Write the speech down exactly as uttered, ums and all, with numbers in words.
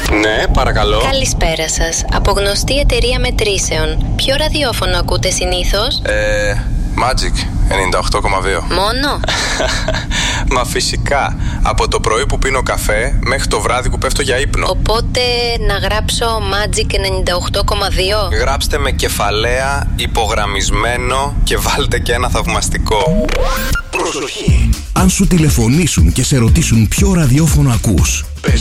Ναι, παρακαλώ. Καλησπέρα σας. Από γνωστή εταιρεία μετρήσεων. Ποιο ραδιόφωνο ακούτε συνήθως? Ε, Magic ενενήντα οκτώ κόμμα δύο. Μόνο? Μα φυσικά. Από το πρωί που πίνω καφέ μέχρι το βράδυ που πέφτω για ύπνο. Οπότε να γράψω Magic ενενήντα οκτώ κόμμα δύο. Γράψτε με κεφαλαία, υπογραμμισμένο και βάλτε και ένα θαυμαστικό. Προσοχή! Αν σου τηλεφωνήσουν και σε ρωτήσουν ποιο ραδιόφωνο ακούς,